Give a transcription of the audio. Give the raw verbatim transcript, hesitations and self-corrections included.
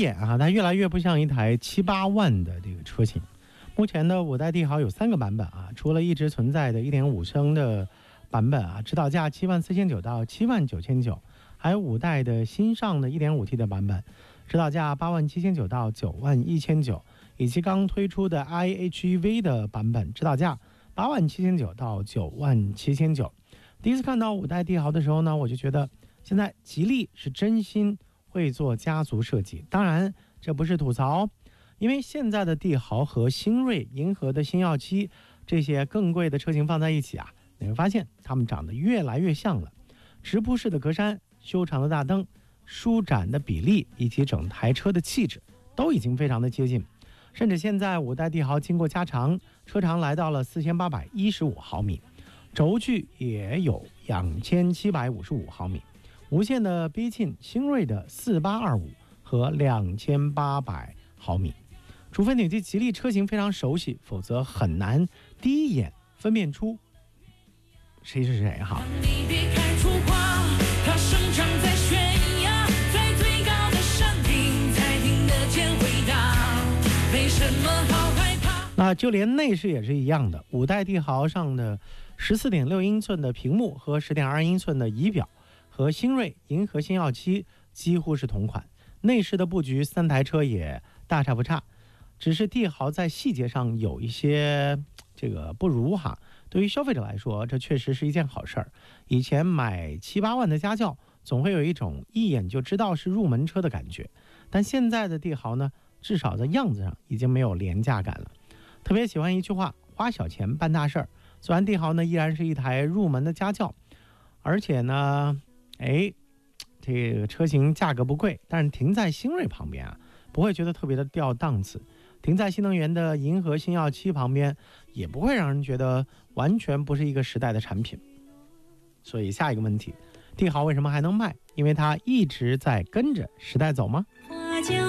眼啊，它越来越不像一台七八万的这个车型。目前的五代帝豪有三个版本啊，除了一直存在的 一点五 升的版本啊，指导价七万四千九到七万九千九，还有五代的新上的 一点五 T 的版本，指导价八万七千九到九万一千九，以及刚推出的 I H E V 的版本，指导价八万七千九到九万七千九。第一次看到五代帝豪的时候呢，我就觉得现在吉利是真心会做家族设计，当然这不是吐槽，因为现在的帝豪和新锐、银河的星耀七这些更贵的车型放在一起啊，你会发现它们长得越来越像了。直瀑式的格栅、修长的大灯、舒展的比例以及整台车的气质都已经非常的接近。甚至现在五代帝豪经过加长，车长来到了四千八百一十五毫米，轴距也有两千七百五十五毫米，无限的逼近新锐的四八二五和两千八百毫米。除非你对吉利车型非常熟悉，否则很难第一眼分辨出谁是谁哈。 你别开出花，它生长在悬崖，在最高的山顶才听得见回答，没什么好害怕。 那就连内饰也是一样的，五代帝豪上的 十四点六英寸的屏幕和 十点二英寸的仪表和新锐、银河、星耀七几乎是同款，内饰的布局三台车也大差不差，只是帝豪在细节上有一些这个不如哈。对于消费者来说，这确实是一件好事儿。以前买七八万的家轿，总会有一种一眼就知道是入门车的感觉，但现在的帝豪呢，至少在样子上已经没有廉价感了。特别喜欢一句话：花小钱办大事儿。虽然帝豪呢依然是一台入门的家轿，而且呢，哎，这个车型价格不贵，但是停在新锐旁边啊，不会觉得特别的掉档次；停在新能源的银河、星耀七旁边，也不会让人觉得完全不是一个时代的产品。所以下一个问题，帝豪为什么还能卖？因为它一直在跟着时代走吗？